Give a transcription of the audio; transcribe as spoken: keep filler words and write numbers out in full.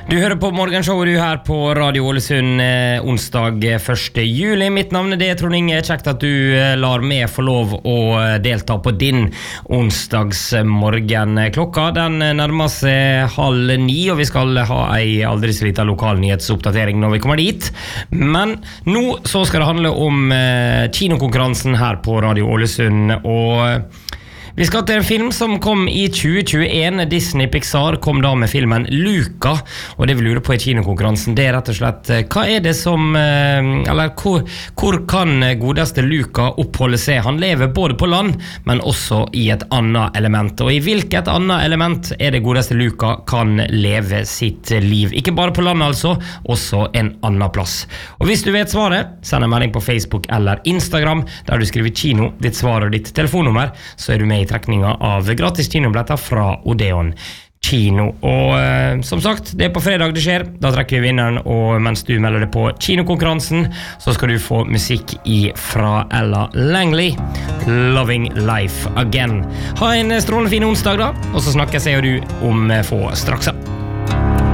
Du hører på Morgenshowet du her på Radio Ålesund eh, onsdag første juli. Mitt navn er det, Trond Inge. Kjekt at du eh, lar meg få lov å delta på din onsdagsmorgen. Klokka den nærmer seg halv ni, og vi skal ha ei aldri så liten lokal nyhetsoppdatering når vi kommer dit. Men nå så skal det handle om eh, kinokonkurransen her på Radio Ålesund, og vi skal til en film som kom i tjue tjueen. Disney Pixar kom da med filmen Luca, og det vi lurer på i kinokonkurransen, det er rett og slett, hva er det som, eller hvor, hvor kan godeste Luca oppholde seg? Han lever både på land, men også i et annet element. Og i hvilket annet element er det godeste Luca kan leve sitt liv? Ikke bare på land altså, også en annen plass. Og hvis du vet svaret, send en melding på Facebook eller Instagram, der du skriver kino, ditt svar og ditt telefonnummer, så er du med i trekninga av gratis kinobilletter fra Odeon Kino. Og eh, som sagt, det er på fredag det skjer. Da trekker vi vinneren, og mens du melder deg på kinokonkurransen, så skal du få musikk i fra Ella Langley, Loving Life Again. Ha en strålende fin onsdag da, og så snakkes jeg og du om få straks.